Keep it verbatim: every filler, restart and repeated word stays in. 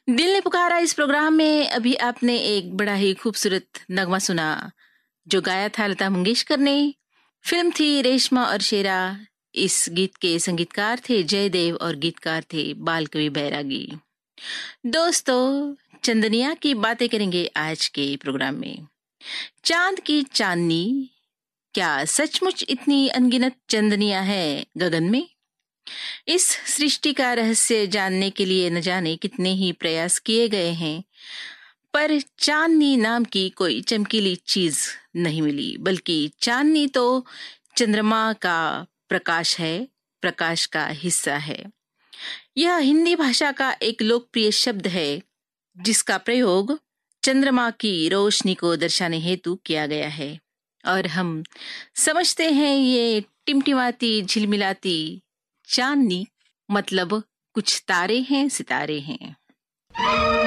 दिल ने पुकारा इस प्रोग्राम में अभी आपने एक बड़ा ही खूबसूरत नगमा सुना जो गाया था लता मंगेशकर ने। फिल्म थी रेशमा और शेरा। इस गीत के संगीतकार थे जयदेव और गीतकार थे बालकवि बैरागी। दोस्तों, चंदनिया की बातें करेंगे आज के प्रोग्राम में। चांद की चांदनी, क्या सचमुच इतनी अनगिनत चंदनियां है गगन में? इस सृष्टि का रहस्य जानने के लिए न जाने कितने ही प्रयास किए गए हैं, पर चांदनी नाम की कोई चमकीली चीज नहीं मिली। बल्कि चांदनी तो चंद्रमा का प्रकाश है, प्रकाश का हिस्सा है। यह हिंदी भाषा का एक लोकप्रिय शब्द है जिसका प्रयोग चंद्रमा की रोशनी को दर्शाने हेतु किया गया है। और हम समझते हैं ये टिमटिमाती झिलमिलाती चांदनी मतलब कुछ तारे हैं, सितारे हैं।